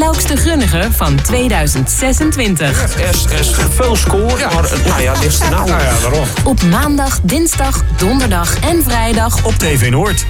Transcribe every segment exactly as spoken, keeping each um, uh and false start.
Elkste Grunnige van tweeduizend zesentwintig. Er is, er is veel score, ja. maar nou ja, dit is de nou. Nou ja, waarom? Op maandag, dinsdag, donderdag en vrijdag Op T V Noord.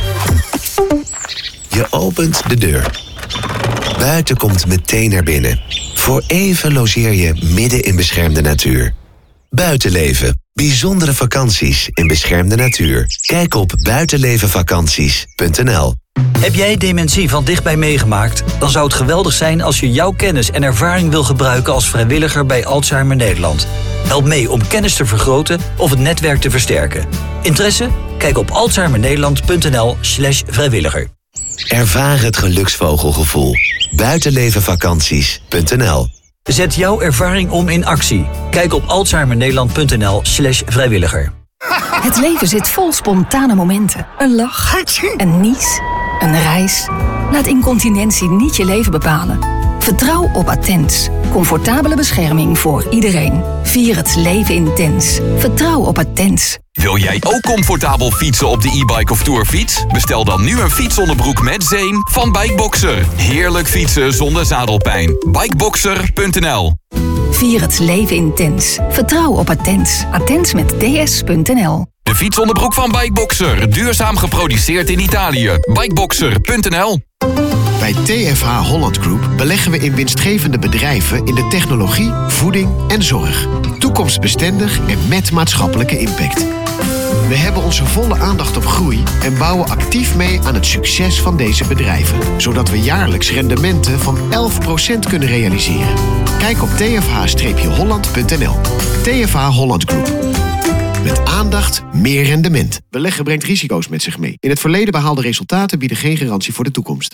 Je opent de deur. Buiten komt meteen naar binnen. Voor even logeer je midden in beschermde natuur. Buitenleven. Bijzondere vakanties in beschermde natuur. Kijk op buitenlevenvakanties punt n l. Heb jij dementie van dichtbij meegemaakt? Dan zou het geweldig zijn als je jouw kennis en ervaring wil gebruiken als vrijwilliger bij Alzheimer Nederland. Help mee om kennis te vergroten of het netwerk te versterken. Interesse? Kijk op alzheimernederland punt n l slash vrijwilliger. Ervaar het geluksvogelgevoel. buitenlevenvakanties punt n l. Zet jouw ervaring om in actie. Kijk op alzheimernederland punt n l slash vrijwilliger. Het leven zit vol spontane momenten. Een lach, een nies, een reis. Laat incontinentie niet je leven bepalen. Vertrouw op Attens. Comfortabele bescherming voor iedereen. Vier het leven intens. Vertrouw op Attens. Wil jij ook comfortabel fietsen op de e-bike of tourfiets? Bestel dan nu een fietsonderbroek met zeem van Bikeboxer. Heerlijk fietsen zonder zadelpijn. Bikeboxer punt n l. Vier het leven intens. Vertrouw op Attens. Attens met d s punt n l. De fietsonderbroek van Bikeboxer. Duurzaam geproduceerd in Italië. Bikeboxer punt n l. Bij T F H Holland Group beleggen we in winstgevende bedrijven in de technologie, voeding en zorg. Toekomstbestendig en met maatschappelijke impact. We hebben onze volle aandacht op groei en bouwen actief mee aan het succes van deze bedrijven. Zodat we jaarlijks rendementen van elf procent kunnen realiseren. Kijk op t f h holland punt n l. T F H Holland Group. Met aandacht, meer rendement. Beleggen brengt risico's met zich mee. In het verleden behaalde resultaten bieden geen garantie voor de toekomst.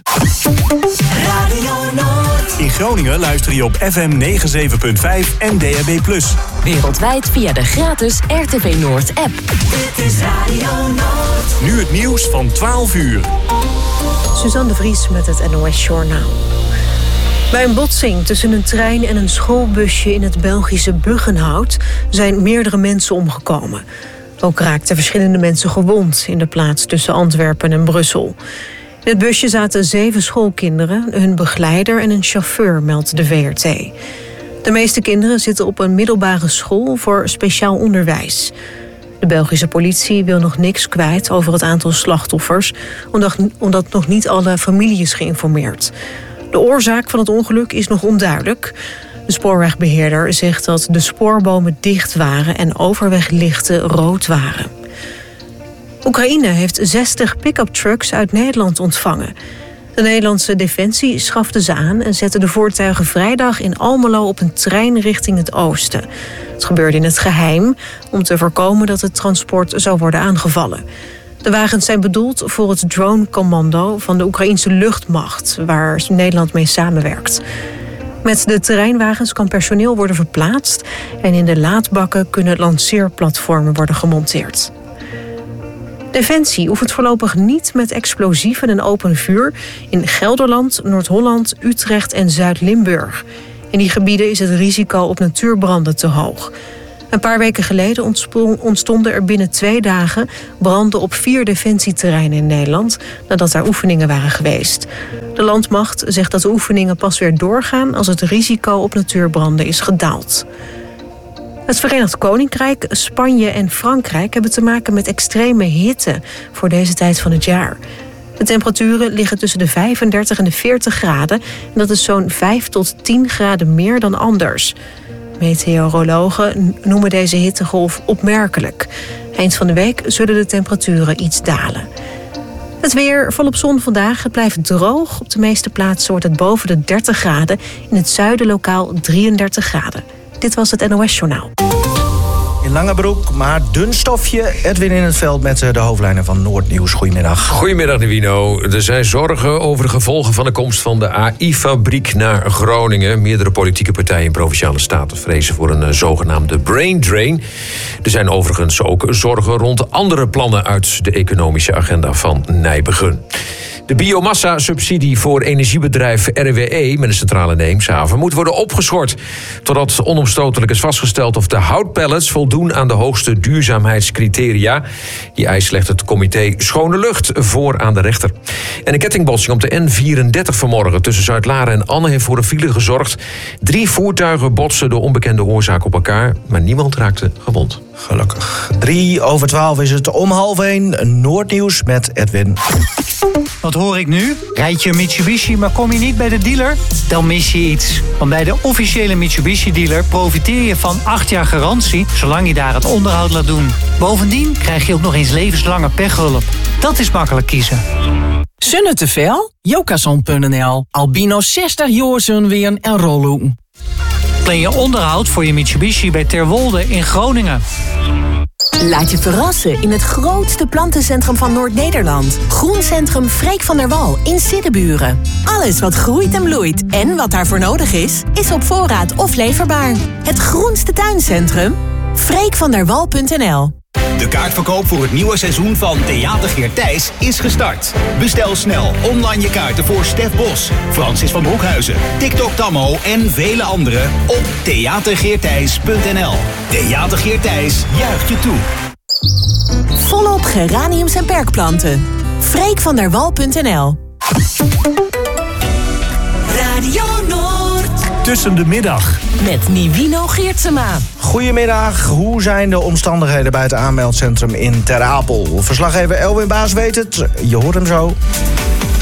Radio Noord. In Groningen luister je op F M negenenzeventig punt vijf en D A B plus. Wereldwijd via de gratis R T V Noord app. Dit is Radio Noord. Nu het nieuws van twaalf uur. Suzanne de Vries met het N O S Journaal. Bij een botsing tussen een trein en een schoolbusje in het Belgische Buggenhout zijn meerdere mensen omgekomen. Ook raakten verschillende mensen gewond in de plaats tussen Antwerpen en Brussel. In het busje zaten zeven schoolkinderen, hun begeleider en een chauffeur, meldt de V R T. De meeste kinderen zitten op een middelbare school voor speciaal onderwijs. De Belgische politie wil nog niks kwijt over het aantal slachtoffers, omdat, omdat nog niet alle familie is geïnformeerd. De oorzaak van het ongeluk is nog onduidelijk. De spoorwegbeheerder zegt dat de spoorbomen dicht waren en overweglichten rood waren. Oekraïne heeft zestig pick-up trucks uit Nederland ontvangen. De Nederlandse Defensie schafte ze aan en zette de voertuigen vrijdag in Almelo op een trein richting het oosten. Het gebeurde in het geheim om te voorkomen dat het transport zou worden aangevallen. De wagens zijn bedoeld voor het drone-commando van de Oekraïnse luchtmacht, waar Nederland mee samenwerkt. Met de terreinwagens kan personeel worden verplaatst en in de laadbakken kunnen lanceerplatformen worden gemonteerd. Defensie oefent voorlopig niet met explosieven en open vuur in Gelderland, Noord-Holland, Utrecht en Zuid-Limburg. In die gebieden is het risico op natuurbranden te hoog. Een paar weken geleden ontstonden er binnen twee dagen branden op vier defensieterreinen in Nederland, nadat daar oefeningen waren geweest. De landmacht zegt dat de oefeningen pas weer doorgaan als het risico op natuurbranden is gedaald. Het Verenigd Koninkrijk, Spanje en Frankrijk hebben te maken met extreme hitte voor deze tijd van het jaar. De temperaturen liggen tussen de vijfendertig en de veertig graden en dat is zo'n vijf tot tien graden meer dan anders. Meteorologen noemen deze hittegolf opmerkelijk. Eind van de week zullen de temperaturen iets dalen. Het weer, volop zon vandaag. Het blijft droog. Op de meeste plaatsen wordt het boven de dertig graden. In het zuiden lokaal drieëndertig graden. Dit was het N O S Journaal. In Langebroek, maar dun stofje. Edwin in het veld met de hoofdlijnen van Noordnieuws. Goedemiddag. Goedemiddag, Nivino. Er zijn zorgen over de gevolgen van de komst van de A I-fabriek naar Groningen. Meerdere politieke partijen in Provinciale Staten vrezen voor een uh, zogenaamde brain drain. Er zijn overigens ook zorgen rond andere plannen uit de economische agenda van Nijmegen. De biomassa-subsidie voor energiebedrijf R W E... met een centrale in Eemshaven moet worden opgeschort. Totdat onomstotelijk is vastgesteld of de houtpellets... voldoen aan de hoogste duurzaamheidscriteria. Die eis legt het comité Schone Lucht voor aan de rechter. En een kettingbotsing op de N vierendertig vanmorgen... tussen Zuid-Laren en Anne heeft voor een file gezorgd. Drie voertuigen botsen door onbekende oorzaak op elkaar... maar niemand raakte gewond. Gelukkig. Drie over twaalf is het om half één. Noordnieuws met Edwin. Wat hoor ik nu? Rijd je een Mitsubishi, maar kom je niet bij de dealer? Dan mis je iets. Want bij de officiële Mitsubishi-dealer profiteer je van acht jaar garantie... zolang je daar het onderhoud laat doen. Bovendien krijg je ook nog eens levenslange pechhulp. Dat is makkelijk kiezen. Zonne te veel? Jokazon punt n l. Albino zestig jaar zonweren en rollen. Plan je onderhoud voor je Mitsubishi bij Terwolde in Groningen. Laat je verrassen in het grootste plantencentrum van Noord-Nederland. Groencentrum Freek van der Wal in Siddeburen. Alles wat groeit en bloeit en wat daarvoor nodig is, is op voorraad of leverbaar. Het groenste tuincentrum? freek van der wal punt n l. De kaartverkoop voor het nieuwe seizoen van Theater Geert Thijs is gestart. Bestel snel online je kaarten voor Stef Bos, Francis van Broekhuizen, TikTok Tammo en vele anderen op theatergeerthijs punt n l. Theater Geert Thijs juicht je toe. Volop geraniums en perkplanten. freek van der wal punt n l. Radio Noord. Tussen de middag. Met Nivino Geertsema. Goedemiddag, hoe zijn de omstandigheden bij het aanmeldcentrum in Ter Apel? Verslaggever Elwin Baas weet het, je hoort hem zo.